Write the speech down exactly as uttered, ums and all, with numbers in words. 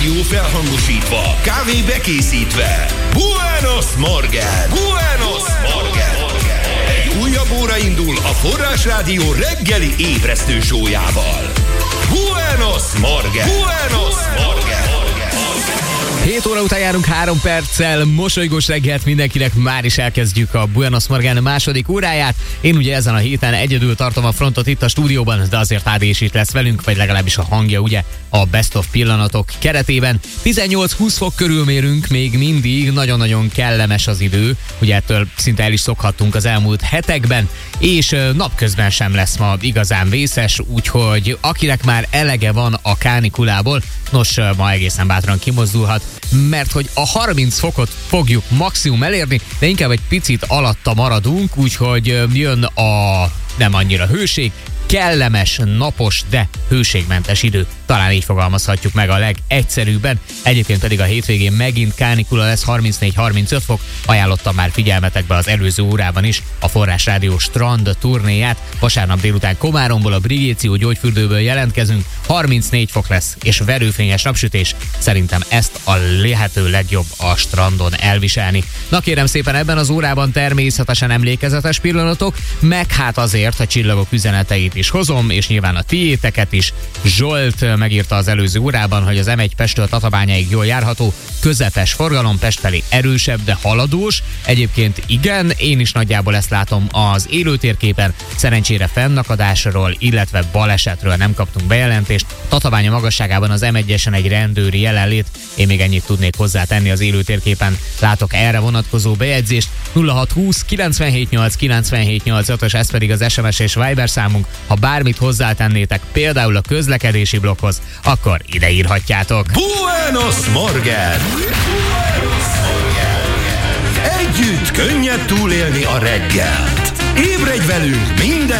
rádió felhangosítva, kávé bekészítve. Buenos Morgen! Buenos Morgen! Egy újabb óra indul a Forrás Rádió reggeli ébresztő sójával. Buenos Morgen! Buenos Morgen! hét óra után járunk három perccel, mosolygós reggelt mindenkinek, már is elkezdjük a Buenos Morgen második óráját. Én ugye ezen a héten egyedül tartom a frontot itt a stúdióban, de azért Ádi is itt lesz velünk, vagy legalábbis a hangja ugye a Best of pillanatok keretében. tizennyolc-húsz fok körül mérünk még mindig, nagyon-nagyon kellemes az idő, ugye ettől szinte el is szokhattunk az elmúlt hetekben, és napközben sem lesz ma igazán vészes, úgyhogy akinek már elege van a kánikulából, nos, ma egészen bátran kimozdulhat, mert hogy a harminc fokot fogjuk maximum elérni, de inkább egy picit alatta maradunk, úgyhogy jön a nem annyira hőség, kellemes, napos, de hőségmentes idő. Talán így fogalmazhatjuk meg a legegyszerűbben. Egyébként pedig a hétvégén megint kánikula lesz, harmincnégy-harmincöt fok. Ajánlottam már figyelmetekbe az előző órában is a Forrás Rádió strand turnéját. Vasárnap délután Komáromból, a Brigéció gyógyfürdőből jelentkezünk. harmincnégy fok lesz, és verőfényes napsütés. Szerintem ezt a lehető legjobb a strandon elviselni. Na kérem szépen, ebben az órában természetesen emlékezetes pillanatok, meg hát azért a csillagok üzeneteit is hozom, és nyilván a tiéteket is. Zsolt megírta az előző órában, hogy az em egy Pesttől Tatabányáig jól járható, közepes forgalom, Pest felé erősebb, de haladós. Egyébként igen, én is nagyjából ezt látom az élőtérképen. Szerencsére fennakadásról, illetve balesetről nem kaptunk bejelentést. Tatabánya magasságában az em egyesen egy rendőri jelenlét. Én még ennyit tudnék hozzátenni, az élőtérképen látok erre vonatkozó bejegyzést. nulla hat húsz kilencvenhét nyolc kilencvenhét nyolc ötös, ez pedig az es em es és Viber számunk. Ha bármit hozzátennétek, például a közlekedési blokkhoz, akkor ide írhatjátok. Buenos Morgen! Buenos Morgen! Együtt könnyebb túlélni a reggelt. Ébredj velünk minden